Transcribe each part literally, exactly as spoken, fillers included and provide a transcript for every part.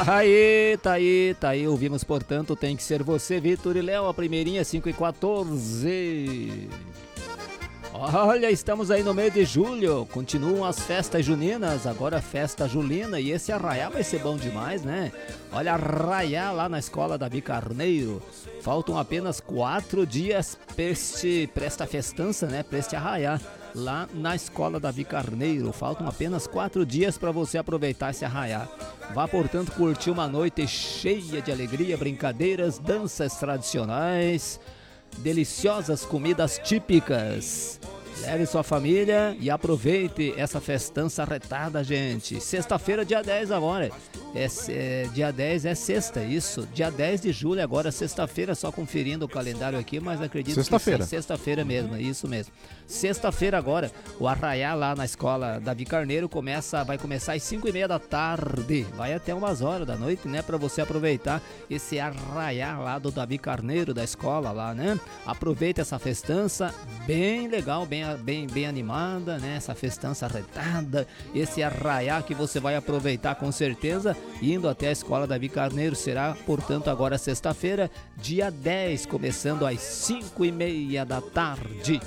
Aí, tá aí, tá aí, ouvimos, portanto, tem que ser você, Vitor e Léo, a primeirinha, cinco e quatorze. Olha, estamos aí no mês de julho, continuam as festas juninas, agora festa julina, e esse arraiá vai ser bom demais, né? Olha, arraiá lá na escola Davi Carneiro, faltam apenas quatro dias pra, este, pra esta festança, né? Pra este arraiá, lá na escola Davi Carneiro, faltam apenas quatro dias para você aproveitar esse arraiá. Vá, portanto, curtir uma noite cheia de alegria, brincadeiras, danças tradicionais, deliciosas comidas típicas. Leve sua família e aproveite essa festança retada, gente. Sexta-feira, dia dez agora. É, é, dia dez é sexta, isso. Dia dez de julho agora, sexta-feira, só conferindo o calendário aqui, mas acredito sexta-feira. que sim, sexta-feira mesmo, é isso mesmo. Sexta-feira agora, o arraiá lá na escola Davi Carneiro começa, vai começar às cinco e meia da tarde. Vai até umas horas da noite, né, para você aproveitar esse arraiá lá do Davi Carneiro, da escola lá, né? Aproveita essa festança bem legal, bem, bem, bem animada, né? Essa festança retada, esse arraiá que você vai aproveitar com certeza, indo até a escola Davi Carneiro. Será, portanto, agora sexta-feira, dia dez, começando às cinco e meia da tarde.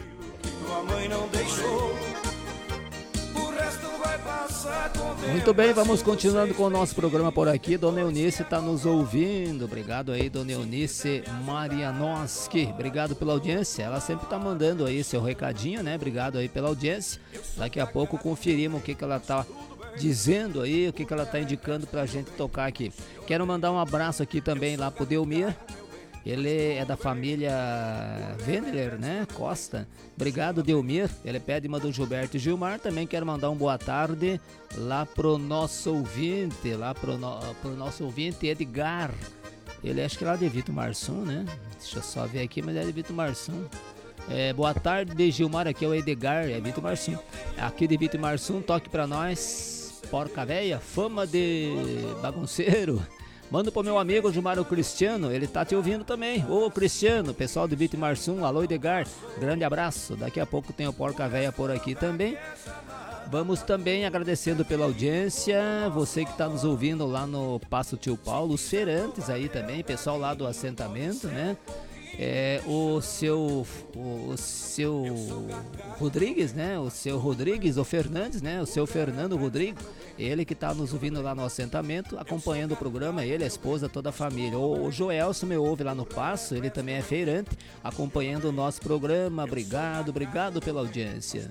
Muito bem, vamos continuando com o nosso programa por aqui. Dona Eunice está nos ouvindo. Obrigado aí, Dona Eunice Marianoski. Obrigado pela audiência. Ela sempre está mandando aí seu recadinho, né? Obrigado aí pela audiência. Daqui a pouco conferimos o que, que ela está dizendo aí, o que, que ela está indicando pra gente tocar aqui. Quero mandar um abraço aqui também lá pro Delmir. Ele é da família Wendler, né? Costa. Obrigado, Delmir. Ele pede uma do Gilberto e Gilmar. Também quero mandar um boa tarde lá pro nosso ouvinte, lá pro, no, pro nosso ouvinte Edgar. Ele acho que é lá de Vitor Marsum, né? Deixa eu só ver aqui, mas é de Vitor Marsum. É, boa tarde, Gilmar. Aqui é o Edgar, é Vitor Marsum. Aqui de Vitor Marsum, toque pra nós. Porca véia, fama de bagunceiro. Manda pro meu amigo Gilmar o Cristiano, ele tá te ouvindo também. Ô Cristiano, pessoal do Vitor Marsum, alô Edgar, grande abraço. Daqui a pouco tem o Porca Véia por aqui também. Vamos também agradecendo pela audiência, você que está nos ouvindo lá no Passo Tio Paulo, os feirantes aí também, pessoal lá do assentamento, né? É, o seu o, o seu Rodrigues, né? O seu Rodrigues, o Fernandes, né? O seu Fernando Rodrigo, ele que tá nos ouvindo lá no assentamento, acompanhando o programa, ele, a esposa, toda a família. O, o Joelson me ouve lá no Passo, ele também é feirante, acompanhando o nosso programa. Obrigado, obrigado pela audiência.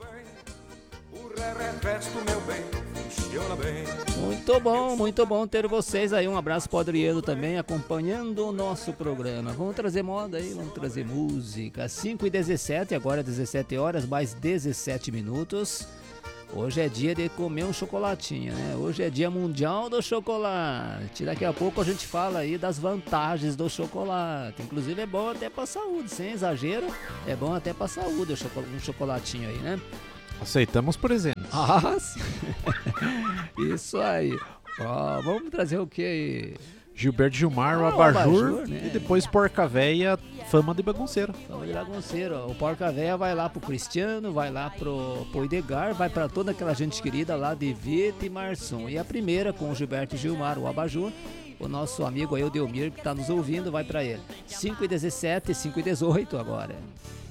Muito bom, muito bom ter vocês aí. Um abraço pro Adriano também, acompanhando o nosso programa. Vamos trazer moda aí, vamos trazer música. cinco e dezessete, agora dezessete horas, mais dezessete minutos. Hoje é dia de comer um chocolatinho, né? Hoje é dia mundial do chocolate. Daqui a pouco a gente fala aí das vantagens do chocolate. Inclusive é bom até pra saúde, sem exagero. É bom até pra saúde um chocolatinho aí, né? Aceitamos presente. Ah, sim. Isso aí. Ó, vamos trazer o que aí? Gilberto Gilmar, o ah, Abajur, Abajur, né? E depois Porca Véia, fama de bagunceiro. Fama de bagunceiro. O Porca Véia vai lá pro Cristiano, vai lá pro, pro Edgar, vai pra toda aquela gente querida lá de Vitor e Marsum. E a primeira com o Gilberto Gilmar, o Abajur, o nosso amigo aí, o Delmir, que tá nos ouvindo, vai pra ele. cinco e dezessete, cinco e dezoito agora.